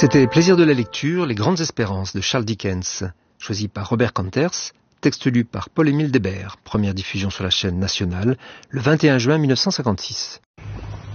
C'était Plaisir de la lecture, Les grandes espérances de Charles Dickens, choisi par Robert Kanters, texte lu par Paul-Émile Débert, première diffusion sur la chaîne nationale, le 21 juin 1956.